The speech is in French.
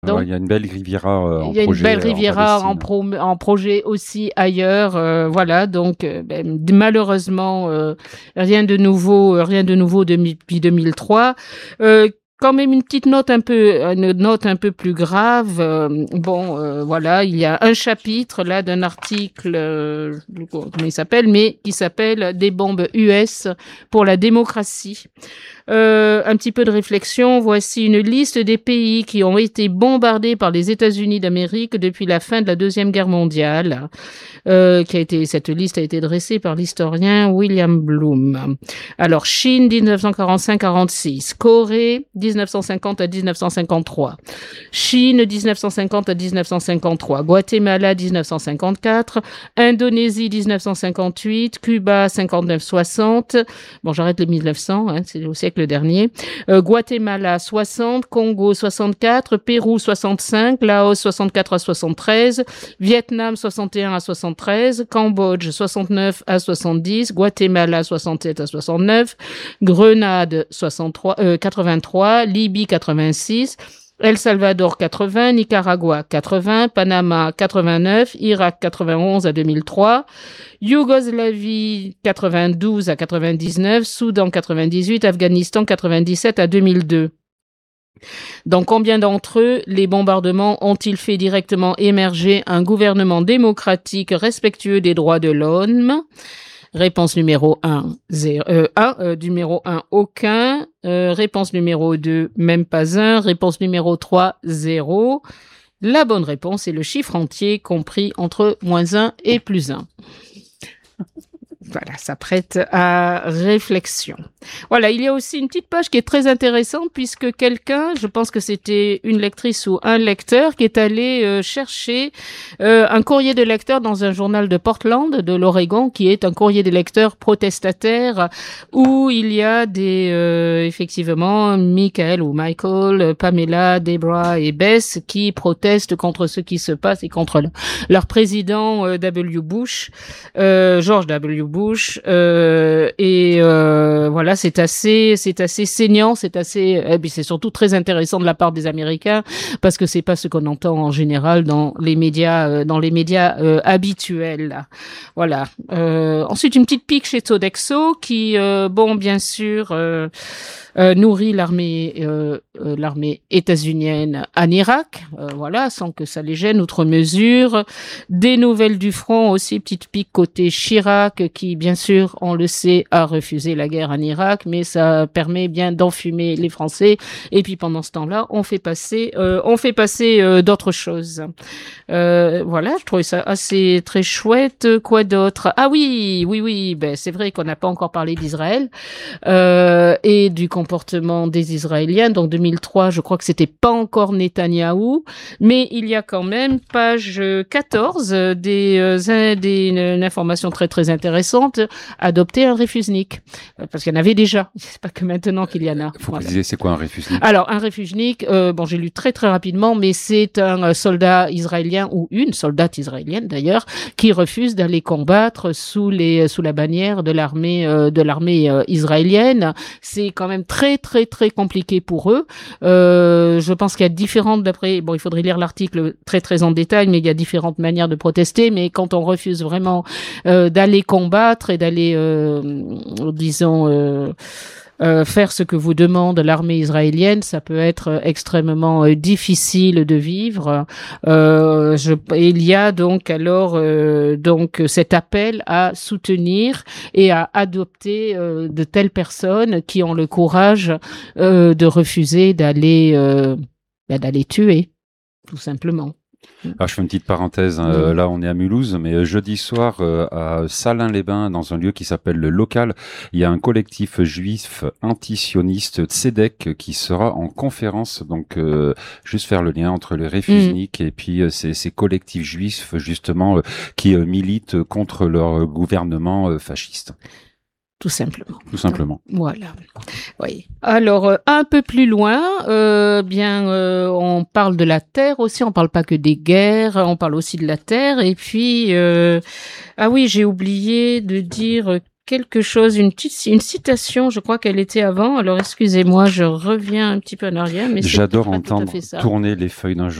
Donc, ouais, il y a une belle Riviera en il y a une projet belle en Riviera Palestine. en projet aussi ailleurs, voilà. Donc, malheureusement, rien de nouveau depuis 2003. Euh, Quand même une note un peu plus grave. Voilà, il y a un chapitre là d'un article, comment il s'appelle, mais qui s'appelle Des bombes US pour la démocratie. Un petit peu de réflexion. Voici une liste des pays qui ont été bombardés par les États-Unis d'Amérique depuis la fin de la Deuxième Guerre mondiale. Cette liste a été dressée par l'historien William Bloom. Alors, Chine, 1945-46. Corée, 1950 à 1953. Chine, 1950 à 1953. Guatemala, 1954. Indonésie, 1958. Cuba, 59-60. Bon, j'arrête les 1900, hein, c'est au siècle dernier. Guatemala, 60. Congo, 64. Pérou, 65. Laos, 64 à 73. Vietnam, 61 à 73. Cambodge, 69 à 70. Guatemala, 67 à 69. Grenade, 83. Libye, 86. El Salvador 80, Nicaragua 80, Panama 89, Irak 91 à 2003, Yougoslavie 92 à 99, Soudan 98, Afghanistan 97 à 2002. Dans combien d'entre eux les bombardements ont-ils fait directement émerger un gouvernement démocratique respectueux des droits de l'homme? Réponse numéro 1, numéro 1, aucun. Réponse numéro 2, même pas un. Réponse numéro 3, 0. La bonne réponse est le chiffre entier compris entre -1 et +1. Voilà, ça prête à réflexion. Voilà, il y a aussi une petite page qui est très intéressante puisque quelqu'un, je pense que c'était une lectrice ou un lecteur, qui est allé chercher un courrier de lecteur dans un journal de Portland, de l'Oregon, qui est un courrier de lecteur protestataire où il y a effectivement, Michael, Pamela, Deborah et Bess qui protestent contre ce qui se passe et contre leur président George W. Bush, voilà, c'est assez saignant, c'est surtout très intéressant de la part des Américains parce que c'est pas ce qu'on entend en général dans les médias habituels. Voilà. Ensuite, une petite pique chez Sodexo qui, bien sûr, nourrit l'armée états-unienne en Irak, voilà, sans que ça les gêne outre mesure. Des nouvelles du front aussi, petite pique côté Chirac, qui bien sûr, on le sait, a refusé la guerre en Irak, mais ça permet bien d'enfumer les Français. Et puis pendant ce temps-là, on fait passer d'autres choses. Voilà, je trouvais ça assez très chouette. Quoi d'autre? Ah oui, c'est vrai qu'on n'a pas encore parlé d'Israël et du comportement des Israéliens. Donc 2003, je crois que c'était pas encore Netanyahou, mais il y a quand même page 14 une information très très intéressante, adopter un réfusnik, parce qu'il y en avait déjà. C'est pas que maintenant qu'il y en a. Faut préciser, c'est quoi un réfusnik? Alors un réfusnik, j'ai lu très très rapidement, mais c'est un soldat israélien ou une soldate israélienne d'ailleurs qui refuse d'aller combattre sous la bannière de l'armée israélienne. C'est quand même très très très compliqué pour eux. Je pense qu'il y a il faudrait lire l'article très très en détail, mais il y a différentes manières de protester. Mais quand on refuse vraiment d'aller combattre et d'aller, faire ce que vous demande l'armée israélienne, ça peut être extrêmement difficile de vivre. Il y a donc cet appel à soutenir et à adopter de telles personnes qui ont le courage de refuser d'aller tuer, tout simplement. Alors, je fais une petite parenthèse. Là, on est à Mulhouse, mais jeudi soir, à Salins-les-Bains, dans un lieu qui s'appelle le Local, il y a un collectif juif antisioniste Tzedek qui sera en conférence. Donc, juste faire le lien entre les réfusniks et puis ces collectifs juifs, justement, qui militent contre leur gouvernement fasciste. Tout simplement. Tout simplement. Voilà. Oui. Alors, un peu plus loin, on parle de la terre aussi. On parle pas que des guerres, on parle aussi de la terre. Et puis, j'ai oublié de dire quelque chose, une citation, je crois qu'elle était avant. Alors excusez-moi, je reviens un petit peu en arrière, mais j'adore entendre tourner les feuilles d'un